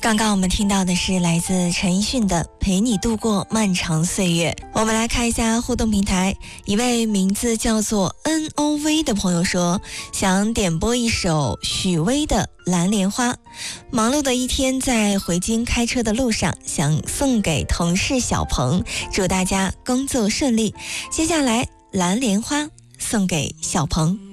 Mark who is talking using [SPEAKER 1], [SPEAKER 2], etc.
[SPEAKER 1] 刚刚我们听到的是来自陈奕迅的《陪你度过漫长岁月》。我们来看一下互动平台，一位名字叫做 NOV 的朋友说，想点播一首许巍的《蓝莲花》。忙碌的一天，在回京开车的路上，想送给同事小鹏，祝大家工作顺利。接下来《蓝莲花》送给小鹏。